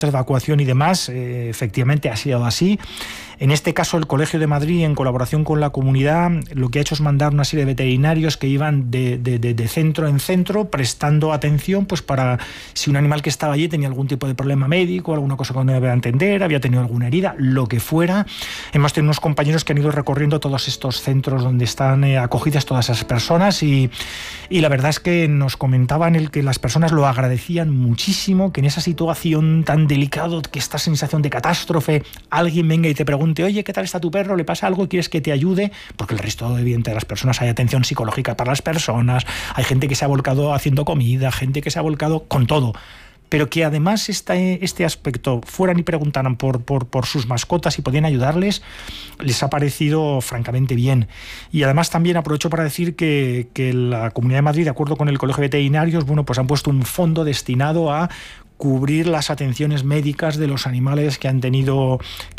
evacuación y demás, efectivamente ha sido así. En este caso, el Colegio de Madrid, en colaboración con la comunidad, lo que ha hecho es mandar una serie de veterinarios que iban de centro en centro, prestando atención pues para si un animal que estaba allí tenía algún tipo de problema médico, alguna cosa que no debía entender, había tenido alguna herida, lo que fuera. Hemos tenido unos compañeros que han ido recorriendo todos estos centros donde están acogidas todas esas personas y la verdad es que nos comentaban que las personas lo agradecían muchísimo, que en esa situación tan delicada, que esta sensación de catástrofe, alguien venga y te pregunte: oye, ¿qué tal está tu perro? ¿Le pasa algo? ¿Quieres que te ayude? Porque el resto, evidente, de las personas, hay atención psicológica para las personas, hay gente que se ha volcado haciendo comida, gente que se ha volcado con todo. Pero que además este aspecto fueran y preguntaran por sus mascotas y podían ayudarles, les ha parecido francamente bien. Y además también aprovecho para decir que la Comunidad de Madrid, de acuerdo con el Colegio de Veterinarios, pues han puesto un fondo destinado a cubrir las atenciones médicas de los animales que han tenido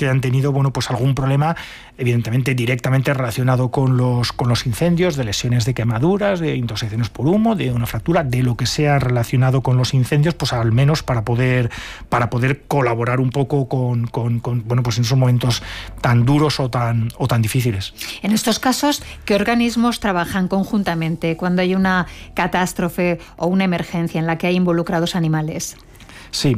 pues algún problema, evidentemente directamente relacionado con los incendios, de lesiones de quemaduras, de intoxicaciones por humo, de una fractura, de lo que sea relacionado con los incendios, pues al menos para poder colaborar un poco con pues en esos momentos tan duros o tan difíciles. En estos casos, ¿qué organismos trabajan conjuntamente cuando hay una catástrofe o una emergencia en la que hay involucrados animales? Sí,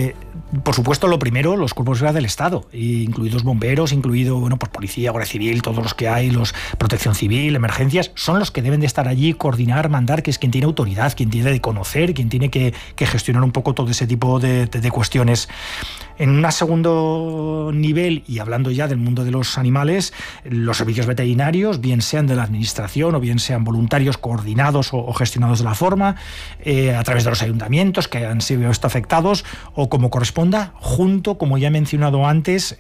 por supuesto, lo primero, los cuerpos de seguridad del Estado, incluidos bomberos, incluido pues policía, Guardia Civil, todos los que hay, los protección civil, emergencias, son los que deben de estar allí, coordinar, mandar, que es quien tiene autoridad, quien tiene de conocer, quien tiene que gestionar un poco todo ese tipo de cuestiones. En un segundo nivel, y hablando ya del mundo de los animales, los servicios veterinarios, bien sean de la administración o bien sean voluntarios coordinados o gestionados de la forma, a través de los ayuntamientos que han sido afectados, o como corresponda, junto, como ya he mencionado antes,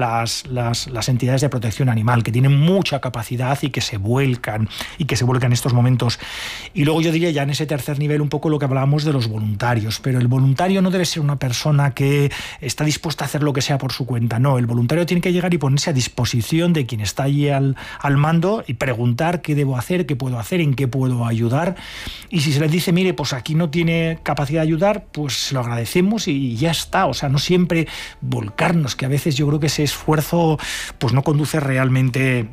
las entidades de protección animal, que tienen mucha capacidad y que se vuelcan en estos momentos. Y luego yo diría ya en ese tercer nivel un poco lo que hablábamos de los voluntarios, pero el voluntario no debe ser una persona que está dispuesta a hacer lo que sea por su cuenta, no, el voluntario tiene que llegar y ponerse a disposición de quien está allí al mando y preguntar qué debo hacer, qué puedo hacer, en qué puedo ayudar, y si se les dice, mire, pues aquí no tiene capacidad de ayudar, pues se lo agradecemos y ya está. O sea, no siempre volcarnos, que a veces yo creo que ese esfuerzo pues no conduce realmente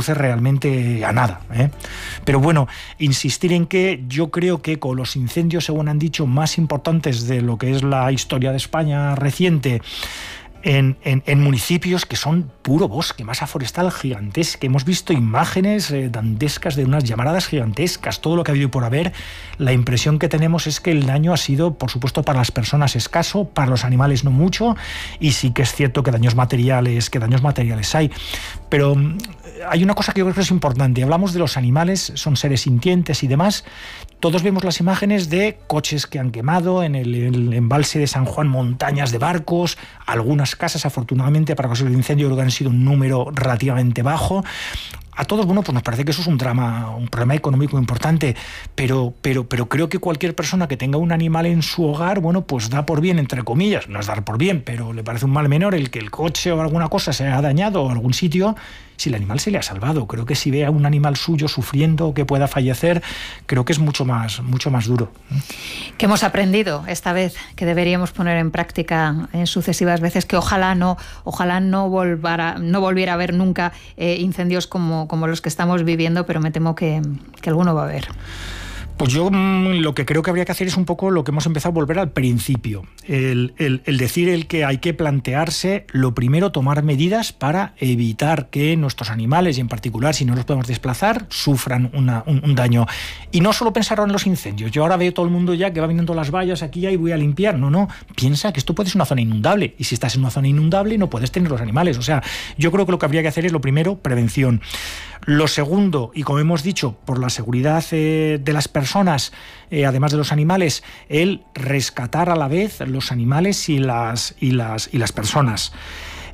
a nada, ¿eh? Pero bueno, insistir en que yo creo que con los incendios, según han dicho, más importantes de lo que es la historia de España reciente, en municipios que son puro bosque, masa forestal gigantesca. Hemos visto imágenes dantescas de unas llamaradas gigantescas, todo lo que ha habido y por haber. La impresión que tenemos es que el daño ha sido, por supuesto, para las personas escaso, para los animales no mucho, y sí que es cierto que daños materiales hay. Pero hay una cosa que yo creo que es importante. Hablamos de los animales, son seres sintientes y demás. Todos vemos las imágenes de coches que han quemado en el embalse de San Juan, montañas de barcos, algunas casas, afortunadamente, para causas de incendio, creo que han sido un número relativamente bajo. A todos, pues nos parece que eso es un problema económico importante, pero creo que cualquier persona que tenga un animal en su hogar, pues da por bien, entre comillas, no es dar por bien, pero le parece un mal menor el que el coche o alguna cosa se haya dañado o algún sitio, si el animal se le ha salvado. Creo que si ve a un animal suyo sufriendo o que pueda fallecer, creo que es mucho más duro. ¿Qué hemos aprendido esta vez que deberíamos poner en práctica en sucesivas veces? Que ojalá no volviera a haber nunca incendios como los que estamos viviendo, pero me temo que alguno va a haber. Pues yo lo que creo que habría que hacer es un poco lo que hemos empezado a volver al principio. El decir que hay que plantearse, lo primero, tomar medidas para evitar que nuestros animales, y en particular si no los podemos desplazar, sufran un daño. Y no solo pensar en los incendios. Yo ahora veo todo el mundo ya que va viniendo las vallas aquí ya y voy a limpiar. No. Piensa que esto puede ser una zona inundable. Y si estás en una zona inundable no puedes tener los animales. O sea, yo creo que lo que habría que hacer es, lo primero, prevención. Lo segundo, y como hemos dicho, por la seguridad de las personas, además de los animales, el rescatar a la vez los animales y las personas.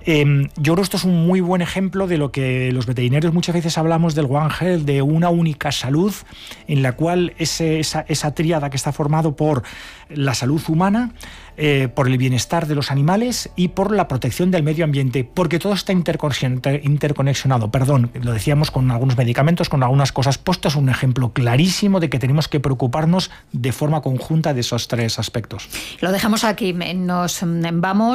Yo creo que esto es un muy buen ejemplo de lo que los veterinarios muchas veces hablamos del One Health, de una única salud, en la cual esa tríada que está formado por la salud humana, por el bienestar de los animales y por la protección del medio ambiente, porque todo está interconexionado. Lo decíamos con algunos medicamentos, con algunas cosas. Esto es un ejemplo clarísimo de que tenemos que preocuparnos de forma conjunta de esos tres aspectos. Lo dejamos aquí, nos vamos.